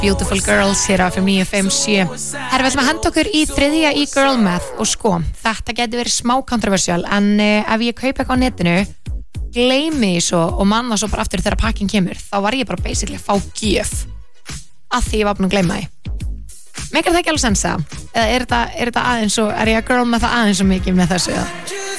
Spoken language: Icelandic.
Beautiful Girls hér á FM 957. Herra, við ætlum að henda okkur í þriðja í Girl Math og sko, þetta geti verið smá kontroversial en ef ég kaupa eitthvað á netinu gleymi því svo og manna svo bara aftur þegar pakkin kemur, þá var ég bara basically að fá gjöf að því ég var búin að gleyma því. Meikar það ekki alveg sensa? Eða er þetta aðeins og, er ég að girl með það aðeins og mikið með þessu?